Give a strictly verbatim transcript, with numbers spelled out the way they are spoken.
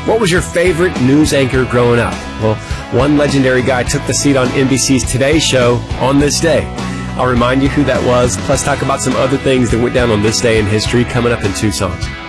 What was your favorite news anchor growing up? Well, one legendary guy took the seat on N B C's Today Show on this day. I'll remind you who that was, plus talk about some other things that went down on this day in history coming up in two songs.